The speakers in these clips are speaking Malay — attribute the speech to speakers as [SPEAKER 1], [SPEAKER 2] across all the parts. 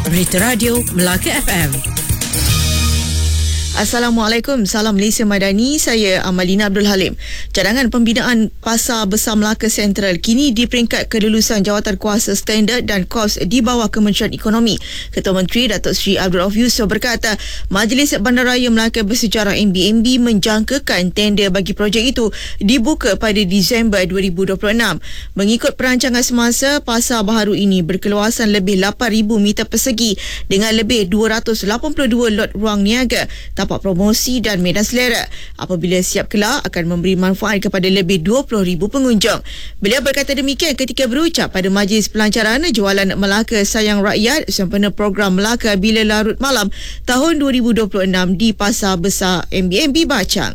[SPEAKER 1] Berita Radio Melaka FM.
[SPEAKER 2] Assalamualaikum, salam Malaysia Madani, saya Amalina Abdul Halim. Cadangan pembinaan Pasar Besar Melaka Sentral kini di peringkat kelulusan Jawatan Kuasa Standard dan Kos di bawah Kementerian Ekonomi. Ketua Menteri Datuk Seri Abdul Rauf Yusof berkata, Majlis Bandaraya Melaka Bersejarah MBMB menjangkakan tender bagi projek itu dibuka pada Disember 2026. Mengikut perancangan semasa, pasar baharu ini berkeluasan lebih 8,000 meter persegi dengan lebih 282 lot ruang niaga, tapak promosi dan medan selera. Apabila siap kelak, akan memberi manfaat kepada lebih 20,000 pengunjung. Beliau berkata demikian ketika berucap pada Majlis Pelancaran Jualan Melaka Sayang Rakyat sempena program Melaka Bila Larut Malam tahun 2026 di Pasar Besar MBMB Bachang.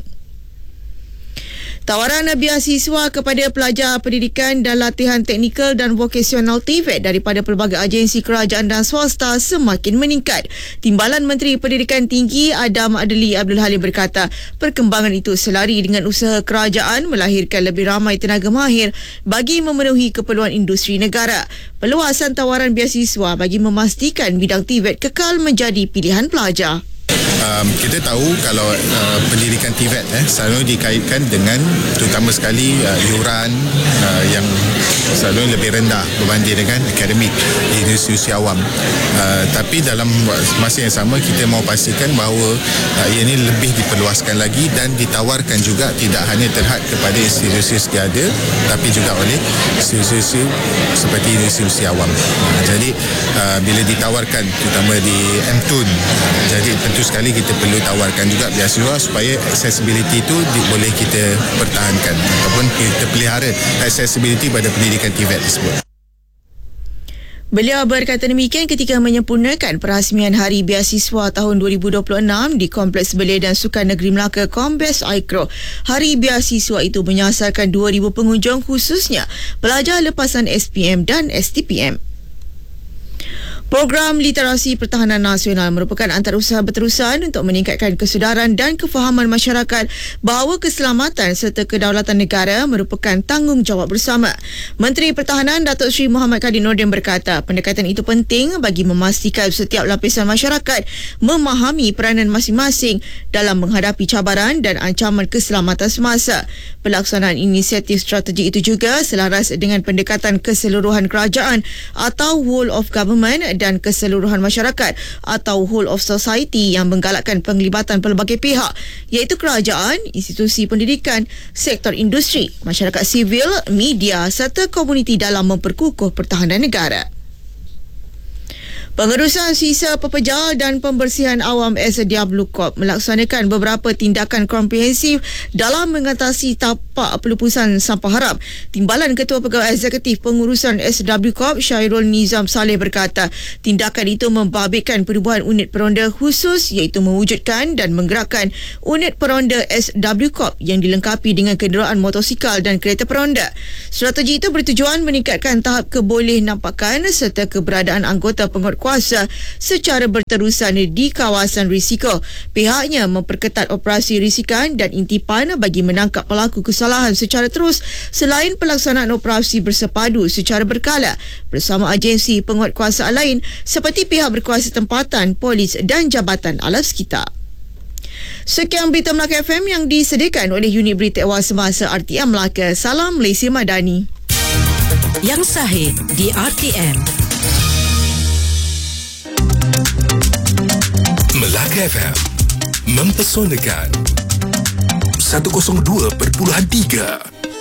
[SPEAKER 2] Tawaran beasiswa kepada pelajar pendidikan dan latihan teknikal dan vokasional TVET daripada pelbagai agensi kerajaan dan swasta semakin meningkat. Timbalan Menteri Pendidikan Tinggi Adam Adli Abdul Halim berkata, perkembangan itu selari dengan usaha kerajaan melahirkan lebih ramai tenaga mahir bagi memenuhi keperluan industri negara. Perluasan tawaran beasiswa bagi memastikan bidang TVET kekal menjadi pilihan pelajar.
[SPEAKER 3] Kita tahu kalau pendidikan TVET selalu dikaitkan dengan terutama sekali iuran yang selalu lebih rendah berbanding dengan akademik di institusi awam. Tapi dalam masa yang sama kita mahu pastikan bahawa ia ini lebih diperluaskan lagi dan ditawarkan juga tidak hanya terhad kepada institusi sekiada tapi juga oleh institusi seperti institusi awam. Jadi bila ditawarkan terutama di MTUN, jadi tentu sekali kita perlu tawarkan juga beasiswa supaya accessibility itu boleh kita pertahankan ataupun kita pelihara accessibility pada pendidikan TVET tersebut.
[SPEAKER 2] Beliau berkata demikian ketika menyempurnakan perasmian Hari Beasiswa tahun 2026 di Kompleks Belia dan Sukan Negeri Melaka Kombes Aikro. Hari Beasiswa itu menyasarkan 2,000 pengunjung khususnya pelajar lepasan SPM dan STPM. Program Literasi Pertahanan Nasional merupakan antarusaha berterusan untuk meningkatkan kesedaran dan kefahaman masyarakat bahawa keselamatan serta kedaulatan negara merupakan tanggungjawab bersama. Menteri Pertahanan Datuk Seri Muhammad Khadin Nordin berkata, pendekatan itu penting bagi memastikan setiap lapisan masyarakat memahami peranan masing-masing dalam menghadapi cabaran dan ancaman keselamatan semasa. Pelaksanaan inisiatif strategi itu juga selaras dengan pendekatan keseluruhan kerajaan atau whole of government dan keseluruhan masyarakat atau whole of society yang menggalakkan penglibatan pelbagai pihak iaitu kerajaan, institusi pendidikan, sektor industri, masyarakat sivil, media serta komuniti dalam memperkukuh pertahanan negara. Pengurusan Sisa Pepejal dan Pembersihan Awam SDW Corp melaksanakan beberapa tindakan komprehensif dalam mengatasi tapak pelupusan sampah haram. Timbalan Ketua Pegawai Eksekutif Pengurusan SDW Corp Syairul Nizam Saleh berkata, tindakan itu membabitkan perubahan unit peronda khusus iaitu mewujudkan dan menggerakkan unit peronda SDW Corp yang dilengkapi dengan kenderaan motosikal dan kereta peronda. Strategi itu bertujuan meningkatkan tahap kebolehnampakan serta keberadaan anggota penguatkuasa secara berterusan di kawasan risiko. Pihaknya memperketat operasi risikan dan intipan bagi menangkap pelaku kesalahan secara terus selain pelaksanaan operasi bersepadu secara berkala bersama agensi penguatkuasaan lain seperti pihak berkuasa tempatan, polis dan Jabatan Alam Sekitar. Sekian Berita Melaka FM yang disediakan oleh Unit Berita Awal Semasa RTM Melaka. Salam Malaysia Madani.
[SPEAKER 1] Yang sahih di RTM.
[SPEAKER 4] Melaka FM mempesonakan 102.3